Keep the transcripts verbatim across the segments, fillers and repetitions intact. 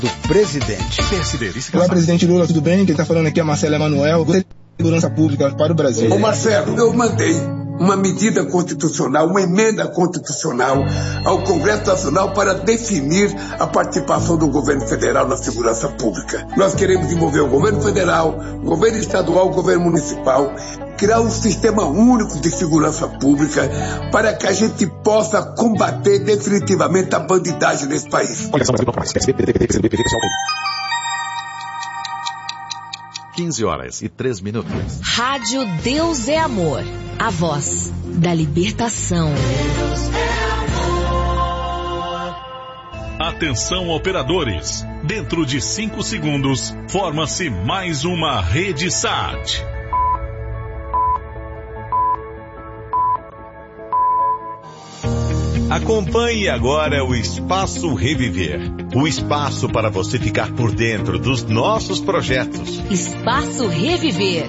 do presidente. Olá, presidente Lula, tudo bem? Quem está falando aqui é Marcelo Emanuel, segurança pública para o Brasil. Ô Marcelo, eu mandei uma medida constitucional, uma emenda constitucional ao Congresso Nacional para definir a participação do governo federal na segurança pública. Nós queremos envolver o governo federal, o governo estadual, o governo municipal, criar um sistema único de segurança pública para que a gente possa combater definitivamente a bandidagem nesse país. quinze horas e três minutos. Rádio Deus é Amor, a voz da libertação. Atenção, operadores. Dentro de cinco segundos, forma-se mais uma rede S A T. Acompanhe agora o Espaço Reviver. O espaço para você ficar por dentro dos nossos projetos. Espaço Reviver.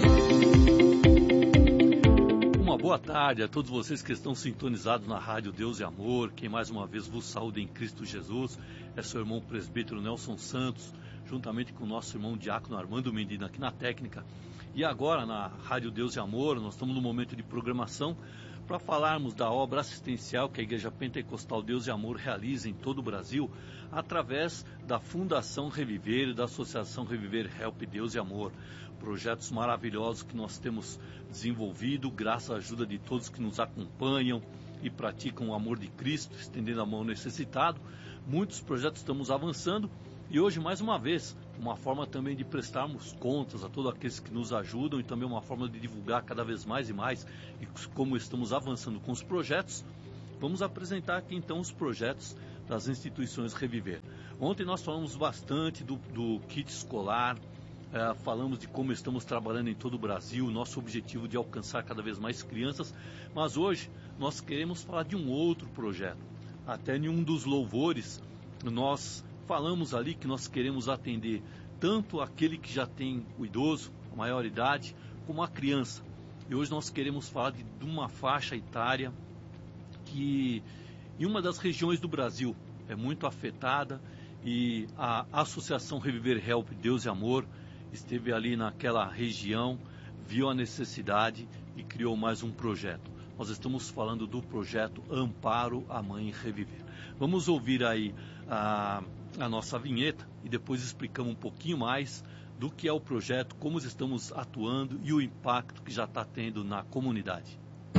Uma boa tarde a todos vocês que estão sintonizados na Rádio Deus e Amor. Quem mais uma vez vos saúda em Cristo Jesus é seu irmão presbítero Nelson Santos, juntamente com o nosso irmão diácono Armando Medina aqui na técnica. E agora na Rádio Deus e Amor, nós estamos no momento de programação para falarmos da obra assistencial que a Igreja Pentecostal Deus e Amor realiza em todo o Brasil, através da Fundação Reviver e da Associação Reviver Help Deus e Amor. Projetos maravilhosos que nós temos desenvolvido, graças à ajuda de todos que nos acompanham e praticam o amor de Cristo, estendendo a mão ao necessitado. Muitos projetos estamos avançando e hoje, mais uma vez, uma forma também de prestarmos contas a todos aqueles que nos ajudam e também uma forma de divulgar cada vez mais e mais e como estamos avançando com os projetos. Vamos apresentar aqui então os projetos das instituições Reviver. Ontem nós falamos bastante do, do kit escolar, é, falamos de como estamos trabalhando em todo o Brasil, nosso objetivo de alcançar cada vez mais crianças, mas hoje nós queremos falar de um outro projeto. Até em um dos louvores nós falamos ali que nós queremos atender tanto aquele que já tem o idoso, a maior idade, como a criança. E hoje nós queremos falar de, de uma faixa etária que em uma das regiões do Brasil é muito afetada, e a Associação Reviver Help Deus e Amor esteve ali naquela região, viu a necessidade e criou mais um projeto. Nós estamos falando do projeto Amparo a Mãe Reviver. Vamos ouvir aí a, a nossa vinheta e depois explicamos um pouquinho mais do que é o projeto, como estamos atuando e o impacto que já está tendo na comunidade.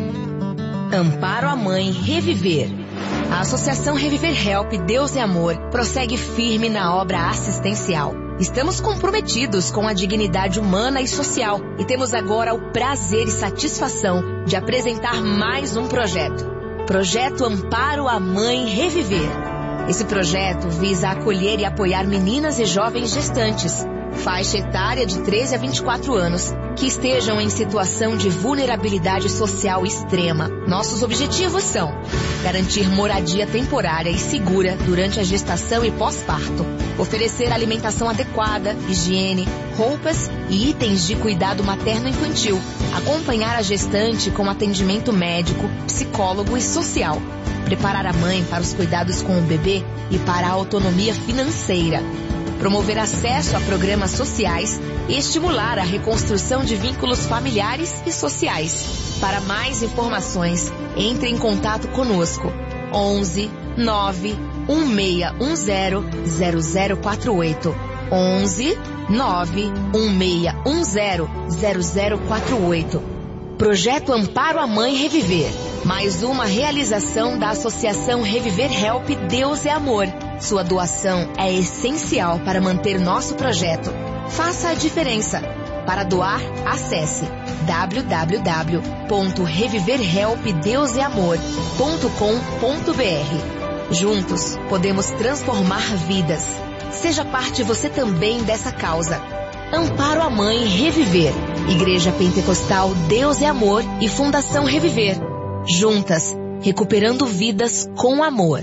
Amparo a Mãe Reviver. A Associação Reviver Help Deus e Amor prossegue firme na obra assistencial. Estamos comprometidos com a dignidade humana e social e temos agora o prazer e satisfação de apresentar mais um projeto. Projeto Amparo a Mãe Reviver. Esse projeto visa acolher e apoiar meninas e jovens gestantes, faixa etária de treze a vinte e quatro anos, que estejam em situação de vulnerabilidade social extrema. Nossos objetivos são garantir moradia temporária e segura durante a gestação e pós-parto, oferecer alimentação adequada, higiene, roupas e itens de cuidado materno-infantil, acompanhar a gestante com atendimento médico, psicólogo e social, preparar a mãe para os cuidados com o bebê e para a autonomia financeira, promover acesso a programas sociais e estimular a reconstrução de vínculos familiares e sociais. Para mais informações, entre em contato conosco. onze nove um seis um zero zero zero quatro oito. onze nove um seis um zero zero zero quatro oito. Projeto Amparo a Mãe Reviver. Mais uma realização da Associação Reviver Help Deus é Amor. Sua doação é essencial para manter nosso projeto. Faça a diferença. Para doar, acesse w w w ponto reviver help deus e amor ponto com ponto b r. Juntos, podemos transformar vidas. Seja parte você também dessa causa. Amparo a Mãe Reviver. Igreja Pentecostal Deus é Amor e Fundação Reviver. Juntas, recuperando vidas com amor.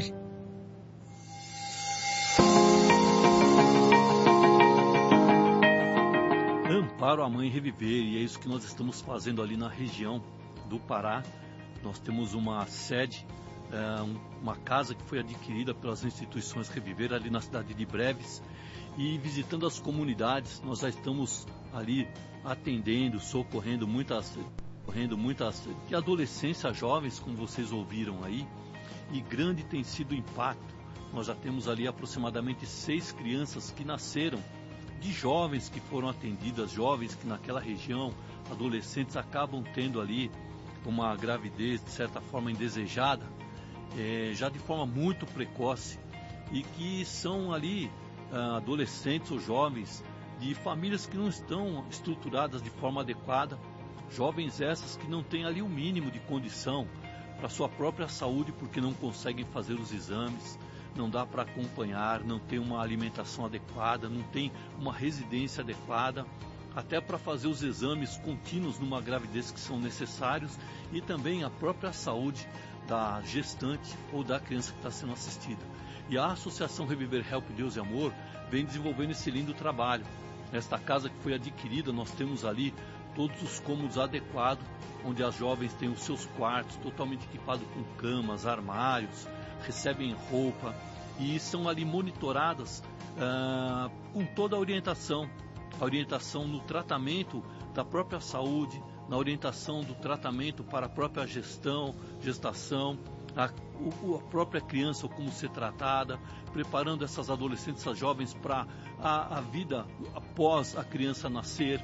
Amparo a Mãe Reviver, e é isso que nós estamos fazendo ali na região do Pará. Nós temos uma sede, é, uma casa que foi adquirida pelas instituições Reviver ali na cidade de Breves, E visitando as comunidades, nós já estamos ali atendendo, socorrendo muitas, socorrendo muitas de adolescência jovens, como vocês ouviram aí, e grande tem sido o impacto. Nós já temos ali aproximadamente seis crianças que nasceram de jovens que foram atendidas, jovens que naquela região, adolescentes, acabam tendo ali uma gravidez de certa forma indesejada, é, já de forma muito precoce, e que são ali ah, adolescentes ou jovens de famílias que não estão estruturadas de forma adequada, jovens essas que não têm ali o mínimo de condição para sua própria saúde, porque não conseguem fazer os exames, não dá para acompanhar, não tem uma alimentação adequada, não tem uma residência adequada, até para fazer os exames contínuos numa gravidez que são necessários, e também a própria saúde da gestante ou da criança que está sendo assistida. E a Associação Reviver Help Deus e Amor vem desenvolvendo esse lindo trabalho. Nesta casa que foi adquirida, nós temos ali todos os cômodos adequados, onde as jovens têm os seus quartos totalmente equipados com camas, armários, recebem roupa e são ali monitoradas ah, com toda a orientação. A orientação no tratamento da própria saúde, na orientação do tratamento para a própria gestão, gestação, a, a própria criança, como ser tratada, preparando essas adolescentes, essas jovens para a, a vida após a criança nascer,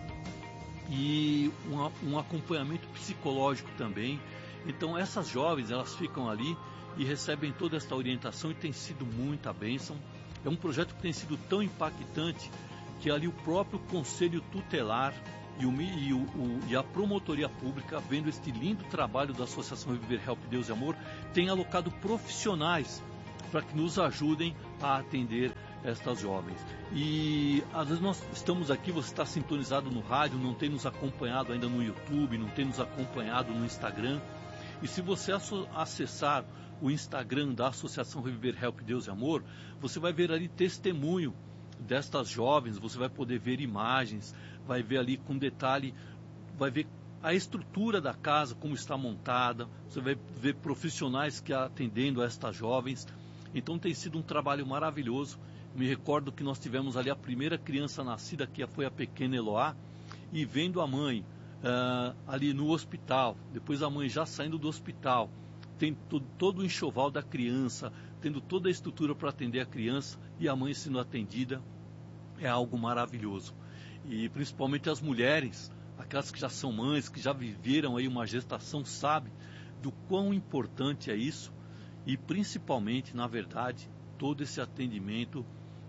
e um, um acompanhamento psicológico também. Então essas jovens, elas ficam ali e recebem toda esta orientação, e tem sido muita bênção. É um projeto que tem sido tão impactante que ali o próprio Conselho Tutelar e, o, e, o, o, e a Promotoria Pública, vendo este lindo trabalho da Associação Reviver Help Deus e Amor, tem alocado profissionais para que nos ajudem a atender estas jovens. E às vezes nós estamos aqui, você está sintonizado no rádio, não tem nos acompanhado ainda no YouTube, não tem nos acompanhado no Instagram. E se você acessar o Instagram da Associação Reviver Help Deus e Amor, você vai ver ali testemunho destas jovens, você vai poder ver imagens, vai ver ali com detalhe, vai ver a estrutura da casa, como está montada, você vai ver profissionais que atendendo a estas jovens. Então tem sido um trabalho maravilhoso. Me recordo que nós tivemos ali a primeira criança nascida, que foi a pequena Eloá, e vendo a mãe uh, ali no hospital, depois a mãe já saindo do hospital, tem todo, todo o enxoval da criança, tendo toda a estrutura para atender a criança, e a mãe sendo atendida, é algo maravilhoso. E principalmente as mulheres, aquelas que já são mães, que já viveram aí uma gestação, sabem do quão importante é isso, e principalmente, na verdade, todo esse atendimento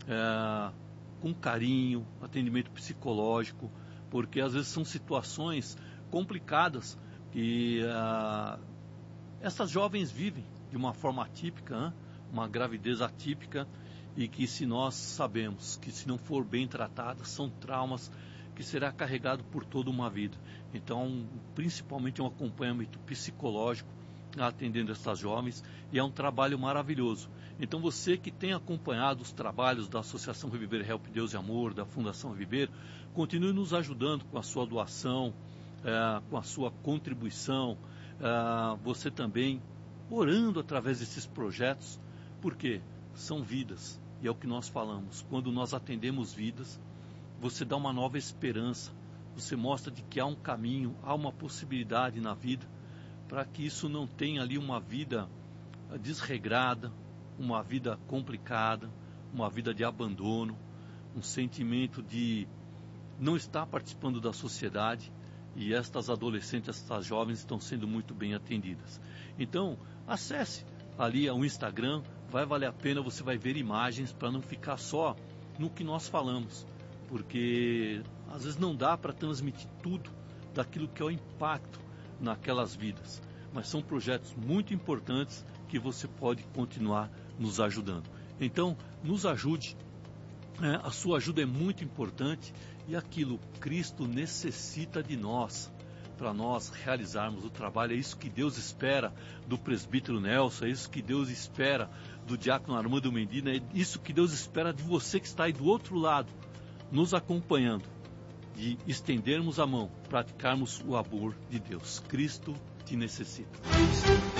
é, com carinho, atendimento psicológico, porque às vezes são situações complicadas que é, essas jovens vivem de uma forma atípica, né? Uma gravidez atípica, e que se nós sabemos que se não for bem tratada, são traumas que será carregado por toda uma vida. Então, principalmente um acompanhamento psicológico atendendo essas jovens, e é um trabalho maravilhoso. Então você que tem acompanhado os trabalhos da Associação Reviver Help Deus e Amor, da Fundação Reviver, continue nos ajudando com a sua doação, é, com a sua contribuição, é, você também orando através desses projetos, porque são vidas, e é o que nós falamos, quando nós atendemos vidas, você dá uma nova esperança, você mostra de que há um caminho, há uma possibilidade na vida, para que isso não tenha ali uma vida desregrada, uma vida complicada, uma vida de abandono, um sentimento de não estar participando da sociedade, e estas adolescentes, estas jovens estão sendo muito bem atendidas. Então, acesse ali o Instagram, vai valer a pena, você vai ver imagens para não ficar só no que nós falamos, porque às vezes não dá para transmitir tudo daquilo que é o impacto naquelas vidas, mas são projetos muito importantes que você pode continuar nos ajudando. Então, nos ajude, né? A sua ajuda é muito importante, e aquilo Cristo necessita de nós, para nós realizarmos o trabalho. É isso que Deus espera do presbítero Nelson, é isso que Deus espera do diácono Armando Medina, é isso que Deus espera de você que está aí do outro lado, nos acompanhando, de estendermos a mão, praticarmos o amor de Deus. Cristo te necessita.